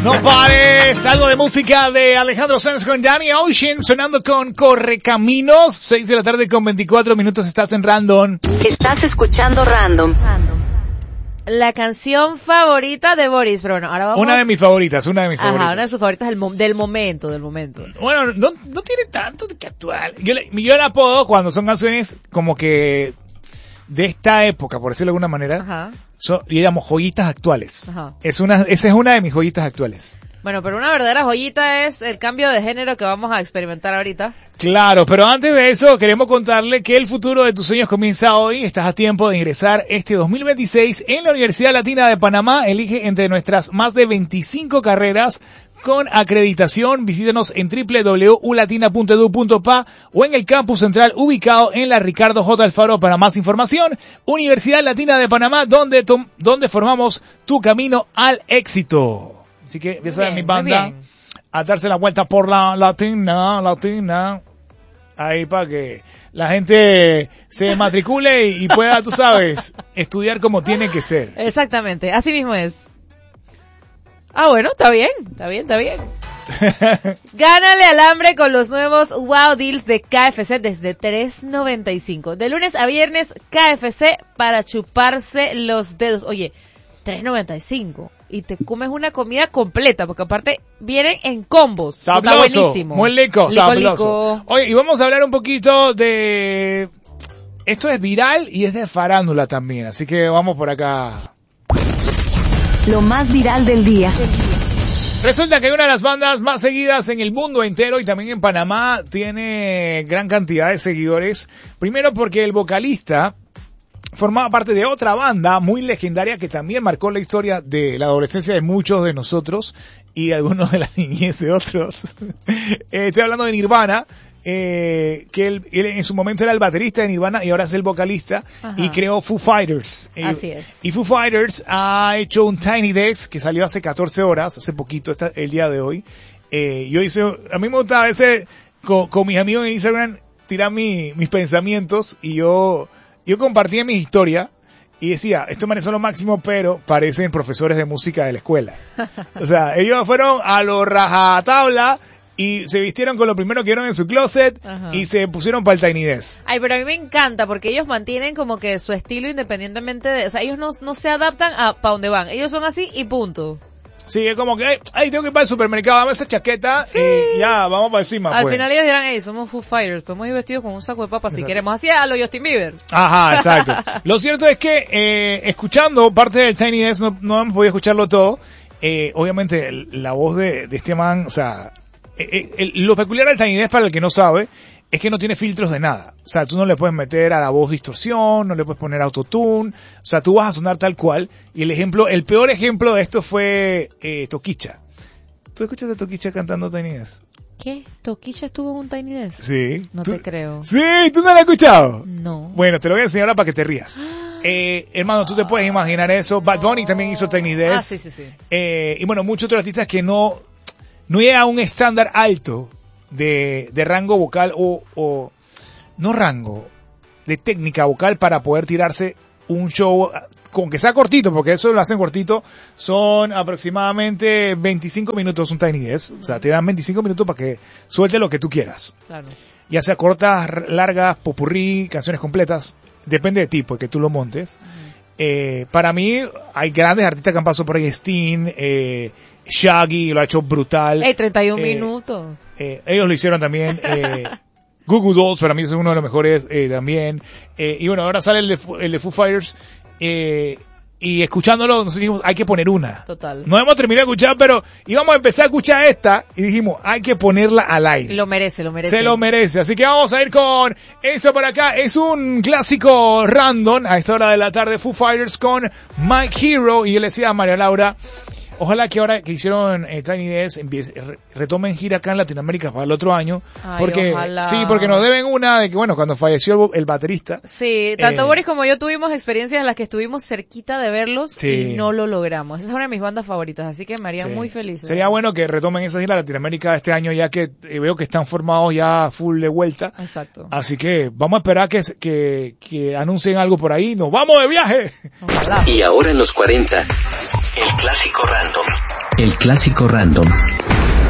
No pares, algo de música de Alejandro Sanz con Danny Ocean, sonando con Correcaminos, 6 de la tarde con 24 minutos, estás en Random. Estás escuchando Random. La canción favorita de Boris Bruno. Ahora vamos. Una de mis favoritas. Ajá, una de sus favoritas del momento. Bueno, no tiene tanto de que actual. Yo la apodo cuando son canciones como que de esta época, por decirlo de alguna manera. Ajá. Digamos, joyitas actuales. Ajá. Esa es una de mis joyitas actuales. Bueno, pero una verdadera joyita es el cambio de género que vamos a experimentar ahorita. Claro, pero antes de eso queremos contarle que el futuro de tus sueños comienza hoy. Estás a tiempo de ingresar este 2026 en la Universidad Latina de Panamá. Elige entre nuestras más de 25 carreras con acreditación. Visítanos en www.ulatina.edu.pa o en el campus central ubicado en la Ricardo J. Alfaro. Para más información, Universidad Latina de Panamá, donde formamos tu camino al éxito. Así que ya saben, mi banda, a darse la vuelta por la Latina, ahí para que la gente se matricule y pueda, tú sabes, estudiar como tiene que ser. Exactamente, así mismo es. Ah, bueno, está bien. Gánale al hambre con los nuevos Wow Deals de KFC desde $3.95. De lunes a viernes, KFC para chuparse los dedos. Oye, $3.95. Y te comes una comida completa, porque aparte vienen en combos. Sabroso, está buenísimo. Muy lico, sabroso. Lico. Oye, y vamos a hablar un poquito de... Esto es viral y es de farándula también, así que vamos por acá. Lo más viral del día. Resulta que una de las bandas más seguidas en el mundo entero y también en Panamá tiene gran cantidad de seguidores. Primero porque el vocalista formaba parte de otra banda muy legendaria que también marcó la historia de la adolescencia de muchos de nosotros y algunos de la niñez de otros. Estoy hablando de Nirvana, que él en su momento era el baterista de Nirvana y ahora es el vocalista. Ajá. Y creó Foo Fighters. Así es. Y Foo Fighters ha hecho un Tiny Desk que salió hace 14 horas, hace poquito, el día de hoy. A mí me gusta a veces con mis amigos en Instagram tirar mis pensamientos y yo compartía mi historia y decía, estos manes son lo máximo, pero parecen profesores de música de la escuela. O sea, ellos fueron a lo rajatabla y se vistieron con lo primero que vieron en su closet. Ajá. Y se pusieron para el Tiny Desk. Ay, pero a mí me encanta porque ellos mantienen como que su estilo independientemente de... O sea, ellos no se adaptan a para donde van. Ellos son así y punto. Sí, es como que, tengo que ir para el supermercado, dame esa chaqueta y ya, vamos para encima. Al final ellos dirán, somos Foo Fighters, podemos ir vestidos con un saco de papas si queremos. Así a lo Justin Bieber. Ajá, exacto. Lo cierto es que, escuchando parte del Tiny Desk, no hemos podido escucharlo todo. Obviamente, la voz de este man, o sea, lo peculiar del Tiny Desk, para el que no sabe, es que no tiene filtros de nada. O sea, tú no le puedes meter a la voz distorsión, no le puedes poner autotune. O sea, tú vas a sonar tal cual. Y el peor ejemplo de esto fue Toquicha. ¿Tú escuchaste a Toquicha cantando Tiny Desk? ¿Qué? ¿Toquicha estuvo en un Tiny Desk? Sí. No te creo. Sí, ¿tú no la has escuchado? No. Bueno, te lo voy a enseñar ahora para que te rías. Hermano, tú te puedes imaginar eso. Bad Bunny también hizo Tiny Desk. Ah, sí. Y bueno, muchos otros artistas que no llega a un estándar alto de rango vocal o no rango, de técnica vocal para poder tirarse un show con que sea cortito, porque eso lo hacen cortito, son aproximadamente 25 minutos un Tiny Desk. O sea, te dan 25 minutos para que suelte lo que tú quieras. Claro. Ya sea cortas, largas, popurrí, canciones completas, depende de ti, porque tú lo montes. Para mí, hay grandes artistas que han pasado por ahí, Sting, Shaggy lo ha hecho brutal. 31 minutos. Ellos lo hicieron también. Goo Goo Dolls para mí es uno de los mejores también. Y bueno, ahora sale el de Foo Fighters. Y escuchándolo nos dijimos, hay que poner una. Total. No hemos terminado de escuchar, pero íbamos a empezar a escuchar esta y dijimos, hay que ponerla al aire. Lo merece. Se lo merece. Así que vamos a ir con eso por acá. Es un clásico random a esta hora de la tarde. Foo Fighters con Mike Hero. Y yo le decía a María Laura, ojalá que ahora que hicieron Tiny Desk retomen gira acá en Latinoamérica para el otro año. Ay, porque ojalá. sí, porque nos deben una de que, bueno, cuando falleció el baterista. Sí, tanto Boris como yo tuvimos experiencias en las que estuvimos cerquita de verlos sí. Y no lo logramos. Esa es una de mis bandas favoritas, así que me haría muy feliz. Sería bueno que retomen esa gira a Latinoamérica este año, ya que veo que están formados ya full de vuelta. Exacto. Así que vamos a esperar que anuncien algo por ahí. ¡Nos vamos de viaje! Ojalá. Y ahora en los 40, el clásico random. El clásico random.